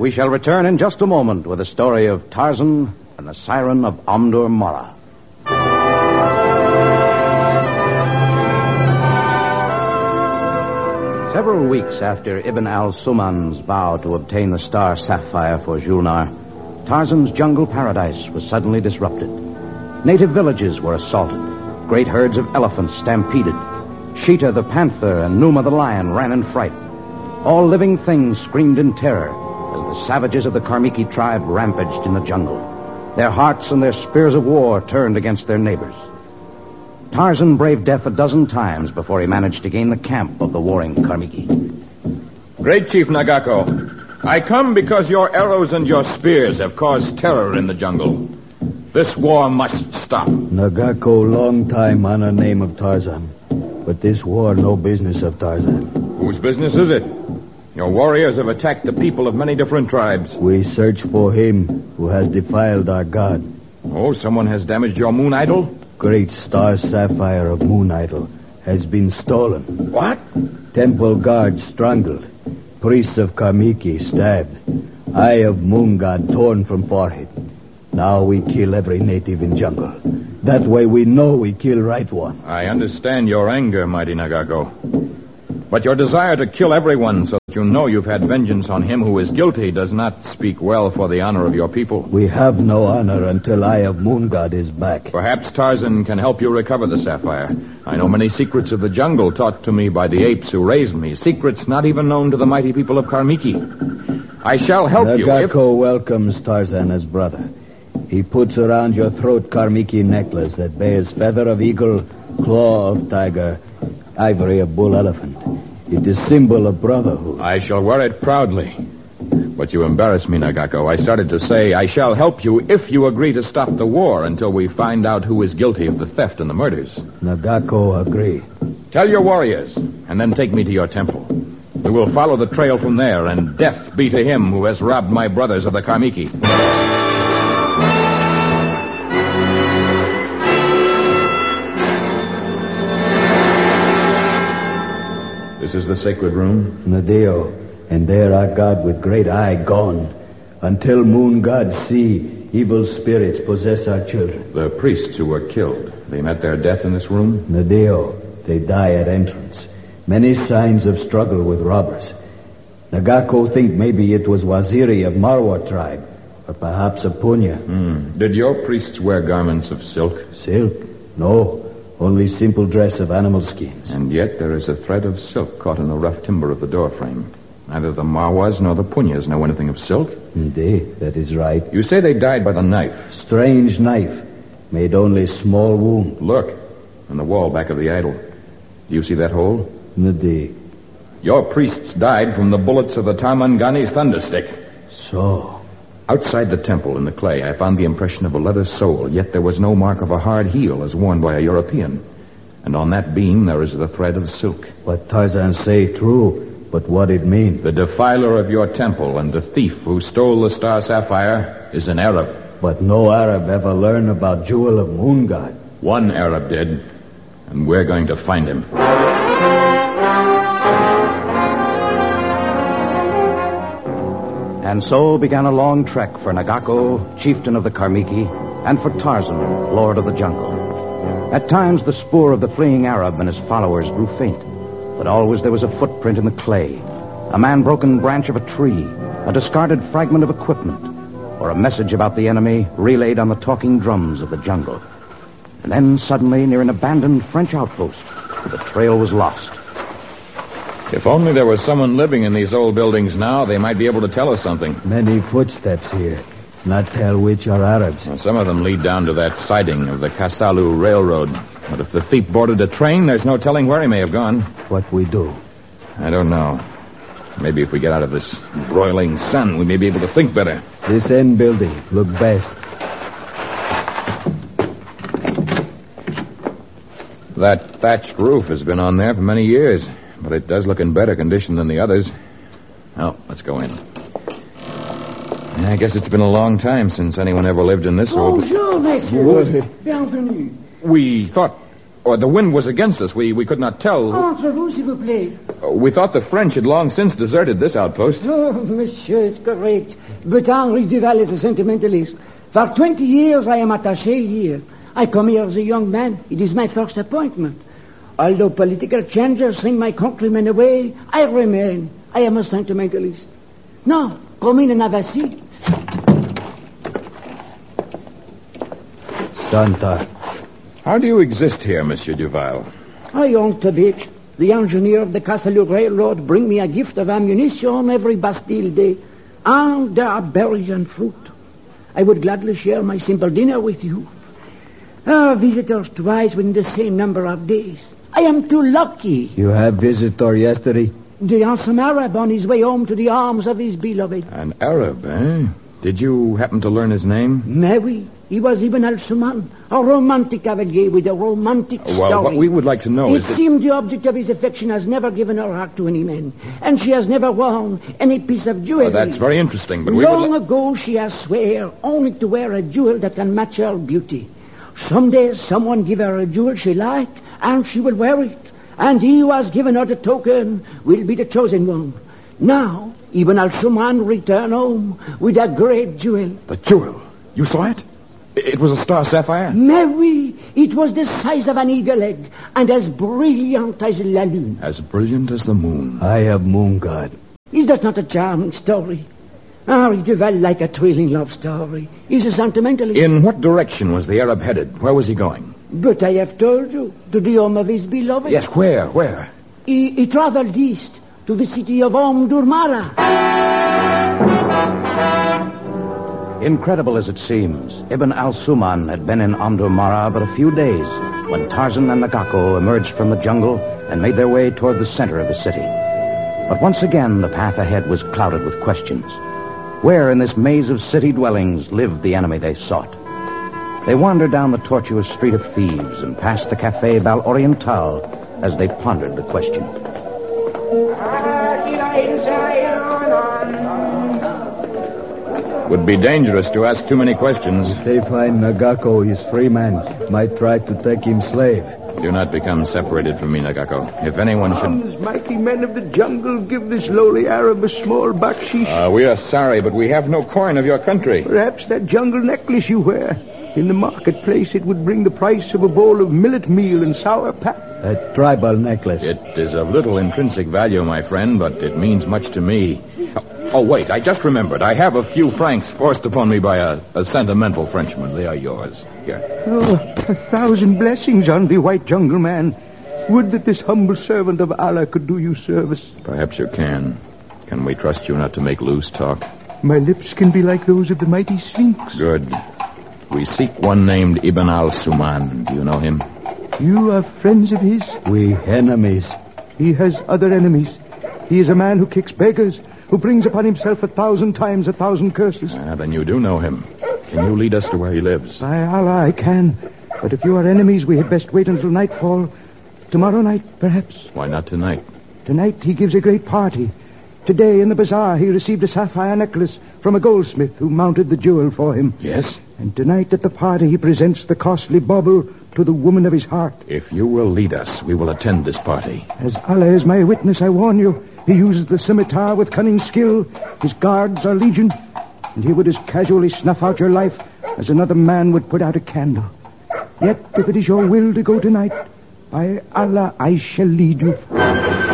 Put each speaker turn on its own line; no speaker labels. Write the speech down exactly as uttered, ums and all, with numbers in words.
We shall return in just a moment with the story of Tarzan and the Siren of Omdur Mara. Several weeks after Ibn al-Suman's vow to obtain the star sapphire for Julnar, Tarzan's jungle paradise was suddenly disrupted. Native villages were assaulted. Great herds of elephants stampeded. Sheeta the panther and Numa the lion ran in fright. All living things screamed in terror as the savages of the Karmiki tribe rampaged in the jungle. Their hearts and their spears of war turned against their neighbors. Tarzan braved death a dozen times before he managed to gain the camp of the warring Karmiki.
Great Chief Nagako, I come because your arrows and your spears have caused terror in the jungle. This war must stop.
Nagako, long time honor name of Tarzan. But this war, no business of Tarzan.
Whose business is it? Your warriors have attacked the people of many different tribes.
We search for him who has defiled our god.
Oh, someone has damaged your moon idol?
Great star sapphire of moon idol has been stolen.
What?
Temple guards strangled. Priests of Karmiki stabbed. Eye of moon god torn from forehead. Now we kill every native in jungle. That way we know we kill right one.
I understand your anger, mighty Nagako. But your desire to kill everyone so that you know you've had vengeance on him who is guilty does not speak well for the honor of your people.
We have no honor until Eye of Moon God is back.
Perhaps Tarzan can help you recover the sapphire. I know many secrets of the jungle taught to me by the apes who raised me. Secrets not even known to the mighty people of Karmiki. I shall help
Nagako
you if...
Nagako welcomes Tarzan as brother. He puts around your throat Karmiki necklace that bears feather of eagle, claw of tiger, ivory of bull elephant. It is symbol of brotherhood.
I shall wear it proudly. But you embarrass me, Nagako. I started to say I shall help you if you agree to stop the war until we find out who is guilty of the theft and the murders.
Nagako agree.
Tell your warriors, and then take me to your temple. We will follow the trail from there, and death be to him who has robbed my brothers of the Karmiki. This is the sacred room?
Nadeo, and there our God with great eye gone. Until moon gods see, evil spirits possess our children.
The priests who were killed, they met their death in this room?
Nadeo, they die at entrance. Many signs of struggle with robbers. Nagako think maybe it was Waziri of Marwa tribe, or perhaps a Punya.
Hmm. Did your priests wear garments of silk?
Silk? No. Only simple dress of animal skins.
And yet there is a thread of silk caught in the rough timber of the doorframe. Neither the Marwas nor the Punyas know anything of silk.
Indeed, that is right.
You say they died by the knife.
Strange knife. Made only small wound.
Look, on the wall back of the idol. Do you see that hole?
Indeed.
Your priests died from the bullets of the Tarmangani's thunderstick.
So...
Outside the temple in the clay, I found the impression of a leather sole, yet there was no mark of a hard heel as worn by a European. And on that beam there is the thread of silk.
What Tarzan say true, but what it means?
The defiler of your temple and the thief who stole the star sapphire is an Arab.
But no Arab ever learned about Jewel of Moon God.
One Arab did, and we're going to find him.
And so began a long trek for Nagako, chieftain of the Karmiki, and for Tarzan, lord of the jungle. At times, the spoor of the fleeing Arab and his followers grew faint, but always there was a footprint in the clay, a man-broken branch of a tree, a discarded fragment of equipment, or a message about the enemy relayed on the talking drums of the jungle. And then, suddenly, near an abandoned French outpost, the trail was lost.
If only there was someone living in these old buildings now, they might be able to tell us something.
Many footsteps here. Not tell which are Arabs.
Well, some of them lead down to that siding of the Kasalu Railroad. But if the thief boarded a train, there's no telling where he may have gone.
What we do?
I don't know. Maybe if we get out of this broiling sun, we may be able to think better.
This end building look best.
That thatched roof has been on there for many years, but it does look in better condition than the others. Oh, let's go in. I guess it's been a long time since anyone ever lived in this old...
Bonjour, messieurs. Bienvenue.
We thought... Or the wind was against us. We, we could not tell.
Entre vous, s'il vous plaît.
We thought the French had long since deserted this outpost.
Oh, monsieur is correct. But Henri Duval is a sentimentalist. For twenty years I am attaché here. I come here as a young man. It is my first appointment. Although political changes send my countrymen away, I remain. I am a sentimentalist. Now, come in and have a seat.
Santa.
How do you exist here, Monsieur Duval?
I own a bit. The engineer of the Castle Railroad bring me a gift of ammunition every Bastille Day. And there are berries and fruit. I would gladly share my simple dinner with you. Our visitors twice within the same number of days. I am too lucky.
You have visitor yesterday?
The handsome Arab on his way home to the arms of his beloved.
An Arab, eh? Did you happen to learn his name?
Maybe. He was Ibn al-Suman, a romantic cavalier with a romantic
Well,
story.
what we would like to know
it
is that...
seemed the object of his affection has never given her heart to any man, and she has never worn any piece of jewelry.
Oh, that's very interesting, but we
Long
would li-
ago, she has swear only to wear a jewel that can match her beauty. Someday, someone give her a jewel she like, and she will wear it. And he who has given her the token will be the chosen one. Now, Ibn al-Suman returned home with a great jewel.
The jewel? You saw it? It was a star sapphire?
Mary, it was the size of an eagle egg and as brilliant as la lune.
As brilliant as the moon.
I have moon god.
Is that not a charming story? Henri Duval like a thrilling love story. He's a sentimentalist.
In what direction was the Arab headed? Where was he going?
But I have told you, to the home of his beloved.
Yes, where? Where?
He, he traveled east to the city of Omdurmara.
Incredible as it seems, Ibn al-Suman had been in Omdurmara but a few days when Tarzan and Nagako emerged from the jungle and made their way toward the center of the city. But once again, the path ahead was clouded with questions. Where in this maze of city dwellings lived the enemy they sought? They wandered down the tortuous street of thieves and past the Café Bal Oriental as they pondered the question.
Would be dangerous to ask too many questions.
If they find Nagako, his free man, might try to take him slave.
Do not become separated from me, Nagako. If anyone should...
Arms, mighty men of the jungle, give this lowly Arab a small bakshish.
Uh, we are sorry, but we have no coin of your country.
Perhaps that jungle necklace you wear. In the marketplace, it would bring the price of a bowl of millet meal and sour pap.
A tribal necklace.
It is of little intrinsic value, my friend, but it means much to me. Oh, wait, I just remembered. I have a few francs forced upon me by a, a sentimental Frenchman. They are yours. Here.
Oh, a thousand blessings on thee, white jungle man. Would that this humble servant of Allah could do you service.
Perhaps you can. Can we trust you not to make loose talk?
My lips can be like those of the mighty Sphinx.
Good. We seek one named Ibn al-Suman. Do you know him?
You are friends of his?
We enemies.
He has other enemies. He is a man who kicks beggars, who brings upon himself a thousand times a thousand curses.
Ah, then you do know him. Can you lead us to where he lives?
By Allah, I can. But if you are enemies, we had best wait until nightfall. Tomorrow night, perhaps.
Why not tonight?
Tonight he gives a great party. Today in the bazaar he received a sapphire necklace from a goldsmith who mounted the jewel for him.
Yes?
And tonight at the party he presents the costly bauble to the woman of his heart.
If you will lead us, we will attend this party.
As Allah is my witness, I warn you, he uses the scimitar with cunning skill. His guards are legion. And he would as casually snuff out your life as another man would put out a candle. Yet, if it is your will to go tonight, by Allah, I shall lead you.